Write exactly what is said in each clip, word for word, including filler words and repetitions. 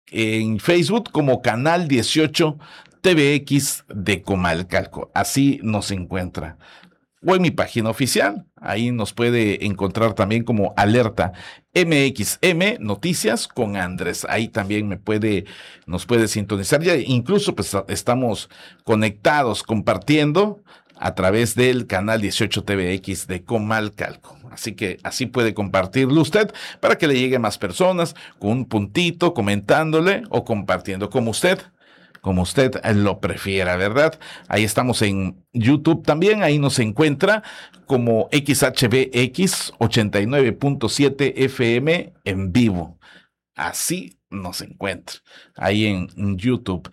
en Facebook como Canal dieciocho T V X de Comalcalco. Así nos encuentra. O en mi página oficial, ahí nos puede encontrar también como Alerta M X M Noticias con Andrés. Ahí también me puede, nos puede sintonizar. Ya incluso pues estamos conectados, compartiendo a través del canal dieciocho T V X de Comalcalco. Así que así puede compartirlo usted para que le llegue a más personas con un puntito, comentándole o compartiendo como usted como usted lo prefiera, ¿verdad? Ahí estamos en YouTube también, ahí nos encuentra como X H B X ochenta y nueve punto siete F M en vivo. Así nos encuentra, ahí en YouTube.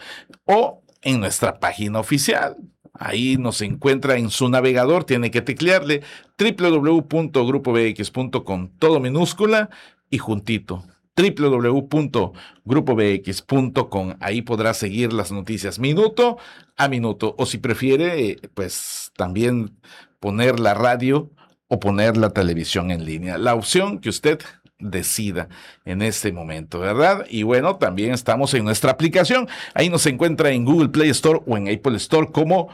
O en nuestra página oficial. Ahí nos encuentra en su navegador, tiene que teclearle doble u doble u doble u punto grupo b x punto com, todo minúscula y juntito. doble u doble u doble u punto grupo b x punto com. Ahí podrá seguir las noticias minuto a minuto, o si prefiere, pues también poner la radio o poner la televisión en línea. La opción que usted decida en este momento, ¿verdad? Y bueno, también estamos en nuestra aplicación. Ahí nos encuentra en Google Play Store o en Apple Store como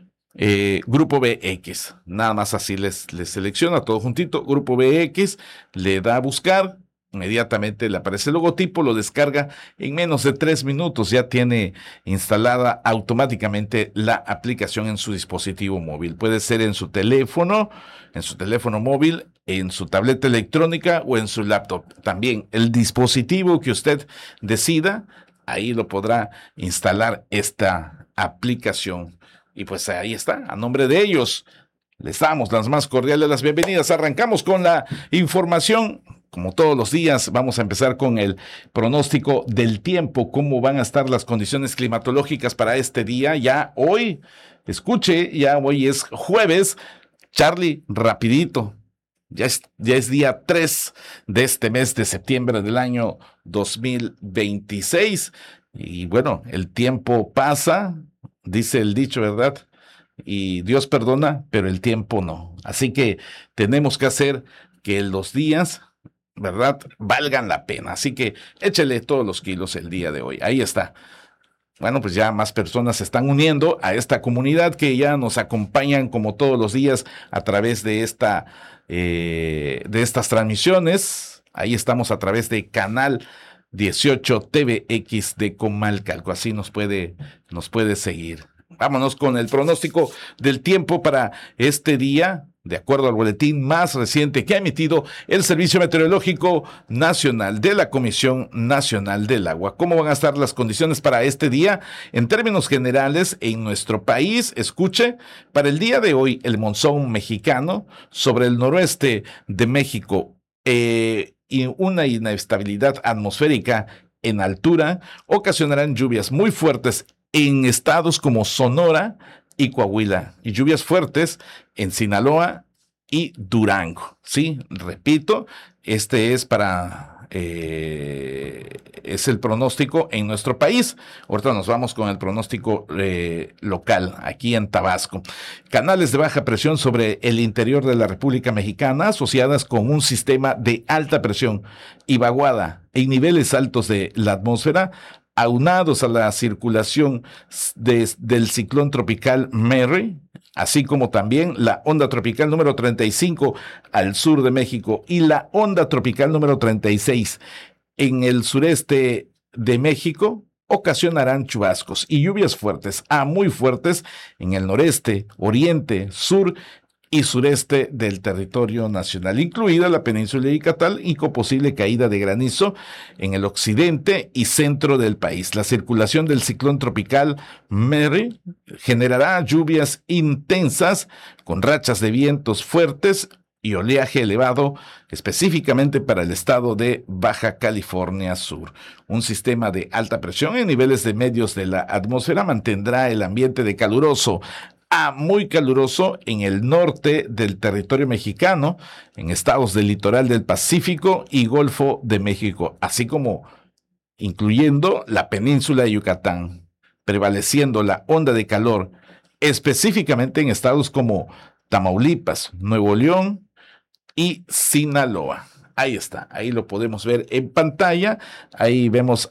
Eh, Grupo B X. Nada más así les, les selecciona todo juntito. Grupo B X, le da a buscar. Inmediatamente le aparece el logotipo, lo descarga en menos de tres minutos. Ya tiene instalada automáticamente la aplicación en su dispositivo móvil. Puede ser en su teléfono, en su teléfono móvil, en su tableta electrónica o en su laptop. También el dispositivo que usted decida, ahí lo podrá instalar esta aplicación. Y pues ahí está, a nombre de ellos, les damos las más cordiales las bienvenidas. Arrancamos con la información. Como todos los días, vamos a empezar con el pronóstico del tiempo, cómo van a estar las condiciones climatológicas para este día. Ya hoy, escuche, ya hoy es jueves. Charlie, rapidito, ya es, ya es día tres de este mes de septiembre del año dos mil veintiséis. Y bueno, el tiempo pasa, dice el dicho, ¿verdad? Y Dios perdona, pero el tiempo no. Así que tenemos que hacer que los días, ¿verdad?, valgan la pena. Así que échele todos los kilos el día de hoy. Ahí está. Bueno, pues ya más personas se están uniendo a esta comunidad que ya nos acompañan como todos los días a través de esta, eh, de estas transmisiones. Ahí estamos a través de Canal dieciocho T V X de Comalcalco. Así nos puede, nos puede seguir. Vámonos con el pronóstico del tiempo para este día, de acuerdo al boletín más reciente que ha emitido el Servicio Meteorológico Nacional de la Comisión Nacional del Agua. ¿Cómo van a estar las condiciones para este día? En términos generales, en nuestro país, escuche, para el día de hoy, el monzón mexicano sobre el noroeste de México eh, y una inestabilidad atmosférica en altura ocasionarán lluvias muy fuertes en estados como Sonora y Coahuila, y lluvias fuertes en Sinaloa y Durango. Sí, repito, este es para, eh, es el pronóstico en nuestro país. Ahorita nos vamos con el pronóstico eh, local, aquí en Tabasco. Canales de baja presión sobre el interior de la República Mexicana asociadas con un sistema de alta presión y vaguada en niveles altos de la atmósfera, aunados a la circulación de, del ciclón tropical Mary, así como también la onda tropical número treinta y cinco al sur de México y la onda tropical número treinta y seis en el sureste de México, ocasionarán chubascos y lluvias fuertes a muy fuertes en el noreste, oriente, sur y sureste del territorio nacional, incluida la península de Yucatán, y con posible caída de granizo en el occidente y centro del país. La circulación del ciclón tropical Mary generará lluvias intensas con rachas de vientos fuertes y oleaje elevado, específicamente para el estado de Baja California Sur. Un sistema de alta presión en niveles de medios de la atmósfera mantendrá el ambiente de caluroso a muy caluroso en el norte del territorio mexicano, en estados del litoral del Pacífico y Golfo de México, así como incluyendo la península de Yucatán, prevaleciendo la onda de calor, específicamente en estados como Tamaulipas, Nuevo León y Sinaloa. Ahí está, ahí lo podemos ver en pantalla. Ahí vemos